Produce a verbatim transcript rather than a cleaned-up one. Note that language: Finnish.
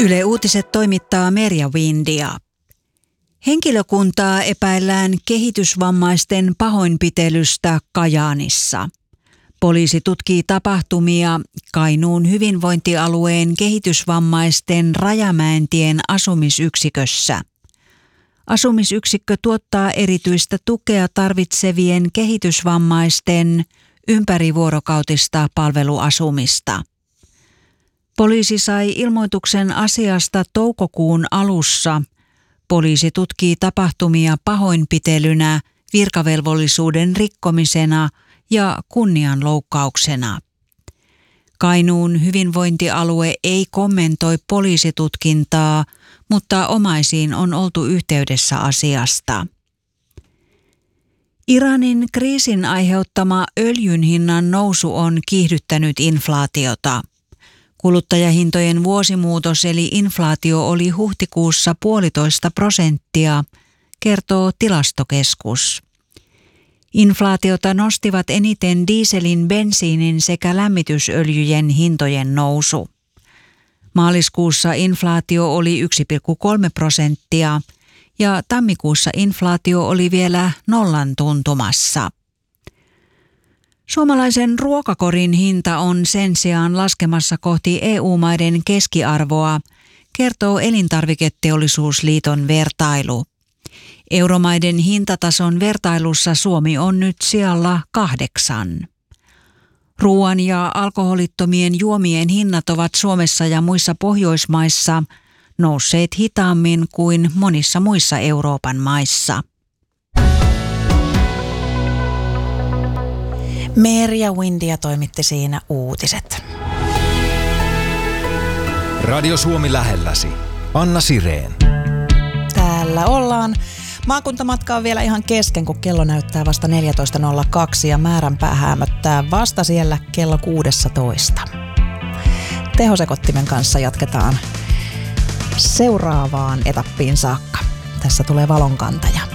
Yle Uutiset toimittaa Merja Windia. Henkilökuntaa epäillään kehitysvammaisten pahoinpitelystä Kajaanissa. Poliisi tutkii tapahtumia Kainuun hyvinvointialueen kehitysvammaisten Rajamäentien asumisyksikössä. Asumisyksikkö tuottaa erityistä tukea tarvitsevien kehitysvammaisten ympärivuorokautista palveluasumista. Poliisi sai ilmoituksen asiasta toukokuun alussa. Poliisi tutkii tapahtumia pahoinpitelynä, virkavelvollisuuden rikkomisena ja kunnianloukkauksena. Kainuun hyvinvointialue ei kommentoi poliisitutkintaa, mutta omaisiin on oltu yhteydessä asiasta. Iranin kriisin aiheuttama öljyn hinnan nousu on kiihdyttänyt inflaatiota. Kuluttajahintojen vuosimuutos eli inflaatio oli huhtikuussa puolitoista prosenttia, kertoo Tilastokeskus. Inflaatiota nostivat eniten dieselin, bensiinin sekä lämmitysöljyjen hintojen nousu. Maaliskuussa inflaatio oli yksi pilkku kolme prosenttia ja tammikuussa inflaatio oli vielä nollan tuntumassa. Suomalaisen ruokakorin hinta on sen sijaan laskemassa kohti E U-maiden keskiarvoa, kertoo Elintarviketeollisuusliiton vertailu. Euromaiden hintatason vertailussa Suomi on nyt sijalla kahdeksan. Ruoan ja alkoholittomien juomien hinnat ovat Suomessa ja muissa Pohjoismaissa nousseet hitaammin kuin monissa muissa Euroopan maissa. Merja Windia toimitti siinä uutiset. Radio Suomi lähelläsi. Anna Sireen. Täällä ollaan. Maakuntamatka on vielä ihan kesken, kun kello näyttää vasta neljätoista nolla kaksi ja määränpää häämöttää vasta siellä kello kuusitoista. Tehosekottimen kanssa jatketaan seuraavaan etappiin saakka. Tässä tulee valonkantaja.